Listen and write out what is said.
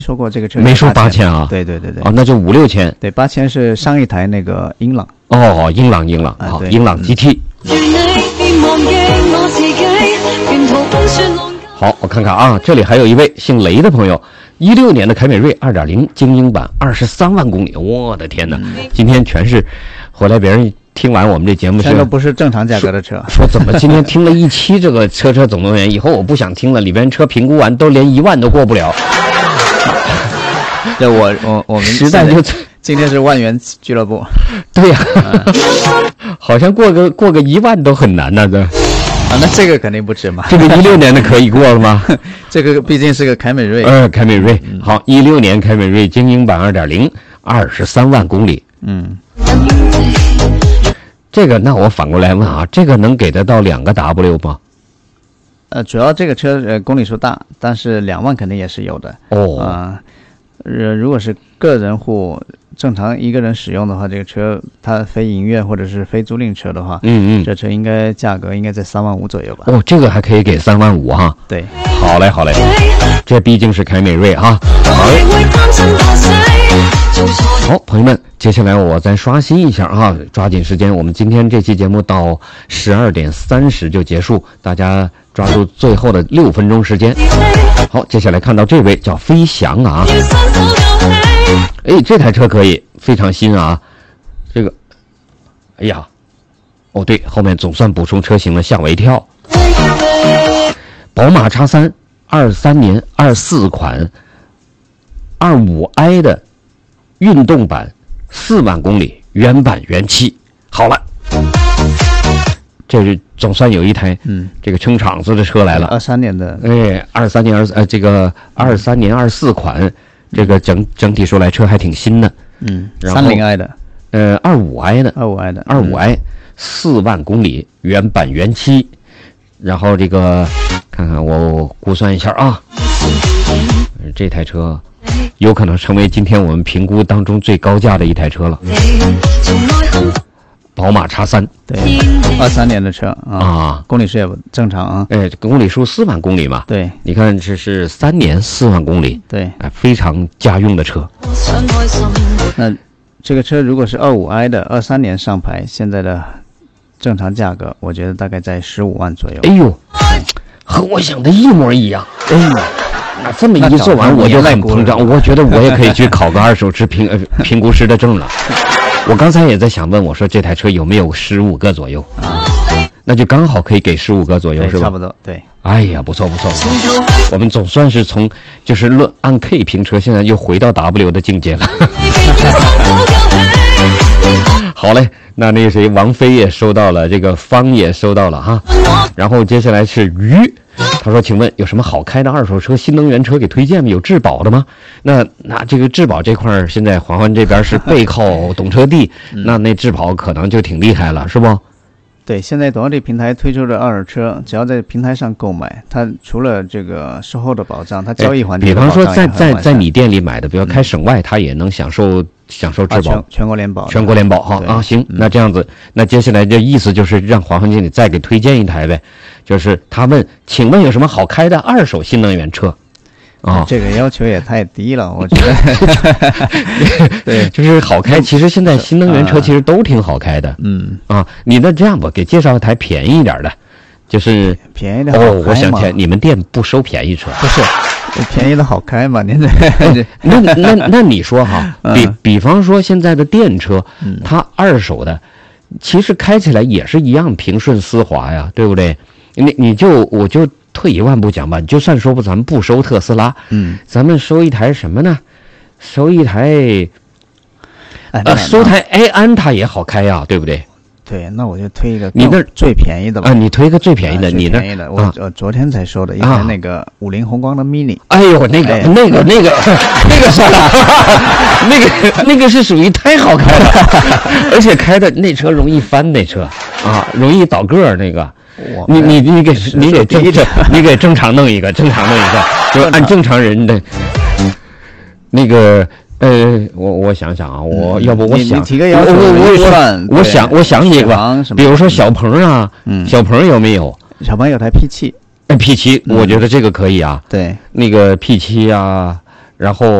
说过这个车没说8000啊？ 对对对对。 哦，那就5、6千。 对，8000是上一台那个英朗。 哦，英朗，好，英朗 GT。好，我看看啊，这里还有一位姓雷的朋友，16年的凯美瑞2.0精英版，23万公里，我的天哪！今天全是回来别人听完我们这节目， 这个不是正常价格的车， 说怎么今天听了一期这个车总动员，以后我不想听了，里边车评估完都连1万都过不了。 对，我们实在就今天是万元俱乐部。 对呀，好像过个1万都很难呢，这。 啊，那这个肯定不止嘛。 这个16年的可以过了吗？ 这个毕竟是个凯美瑞。 凯美瑞，好，16年凯美瑞精英版2.0，23万公里。这个那我反过来问啊，这个能给得到2个 W 吗？ 主要这个车公里数大，但是2万肯定也是有的。如果是个人户正常一个人使用的话，这个车它非营业或者是非租赁车的话，这车价格应该在3万5左右吧。 哦，这个还可以给3万5哈。 对， 好嘞，这毕竟是凯美瑞哈。好，朋友们，接下来我再刷新一下啊，抓紧时间，我们今天这期节目到12点30就结束，大家抓住最后的6分钟时间。好，接下来看到这位叫飞翔啊，这台车可以，非常新啊，这个，哎呀，哦对，后面总算补充车型了，吓我一跳。宝马 X3 23年24款 25i 的运动版，4万公里，原版原漆。好了，这是总算有一台这个撑场子的车来了。 23年的 ，23年这个23年24款，这个整体说来车还挺新的。 30i 的 ，25i 的 25i 4万公里，原版原漆。然后这个看看我估算一下啊，这台车有可能成为今天我们评估当中最高价的一台车了。宝马 X3， 对，23年的车啊，公里数也正常啊。 公里数4万公里嘛。 对， 你看这是3年4万公里。 对， 非常家用的车。 那这个车如果是25i 的23年上牌，现在的正常价格，我觉得大概在15万左右。 哎呦，和我想的一模一样。这么一做完，我就很膨胀，我觉得我也可以去考个2手车评估师的证了。我刚才也在想问，我说这台车有没有15个左右？那就刚好可以给15个左右，是吧？ 差不多，对。 哎呀，不错，我们总算是从就是按 K 评车，现在又回到 W 的境界了。好嘞，那谁王菲也收到了，这个方也收到了哈。然后接下来是鱼，他说请问有什么好开的2手车新能源车给推荐吗？有质保的吗？那这个质保这块现在环这边是背靠懂车帝，那质保可能就挺厉害了，是不？ 对，现在懂车帝平台推出的2手车，只要在平台上购买，它除了这个售后的保障，它交易环节比方说在你店里买的，比如开省外，它也能享受质保， 全国联保哈啊。行，那这样子，那接下来这意思就是让黄经理再给推荐一台呗，就是他问，请问有什么好开的2手新能源车？ 这个要求也太低了，我觉得。 对，就是好开。其实现在新能源车其实都挺好开的。你那这样吧，给介绍一台便宜一点的，就是便宜的。 我想起来，你们店不收便宜车。 不是，便宜的好开嘛？您这。那你说哈，比方说现在的电车，它2手的，其实开起来也是一样平顺丝滑呀，对不对？我就退一万步讲吧，就算说咱们不收特斯拉，咱们收一台什么呢？收一台，收台 A 安它也好开呀，对不对？ 对，那我就推一个你那最便宜的吧。 你推一个最便宜的，你那我昨天才收的一台那个50宏光的 mini。 哎呦，那个算了，那个是属于太好开了，而且开的那车容易翻，那车啊容易倒个儿那个。你给正常弄一个，就按正常人的那个我想想啊，我要不我想提个要求， 我想几个，比如说小鹏啊，小鹏有没有？ 小鹏有台 P7， P7，我觉得这个可以啊。 对， 那个 P7 啊， 然后